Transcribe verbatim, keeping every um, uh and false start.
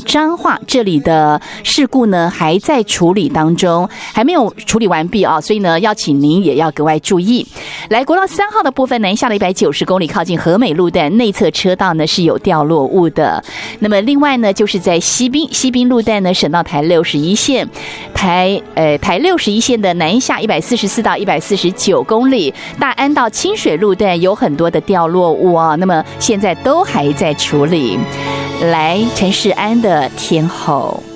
彰化这里的事故呢还在处理当中，还没有处理完毕啊，所以呢要请您也要格外注意。来，国道三号的部分南下了一百九十公里，靠近和美路段内侧车道呢是有掉落物的。那么另外呢，就是在西滨西滨路段呢，省道台六十一线，台呃台六十一线的南下一百四十四到一百四十九公里，大安到清水路段有很多的掉落物啊，那么现在都还在处理。来，陈世安的天后。